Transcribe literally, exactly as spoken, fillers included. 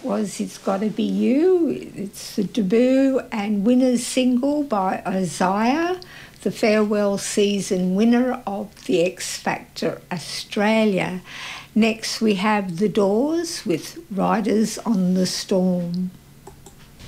was It's Gotta Be You. It's the debut and winner's single by Isaiah, the farewell season winner of the X Factor Australia. Next we have The Doors with Riders on the Storm.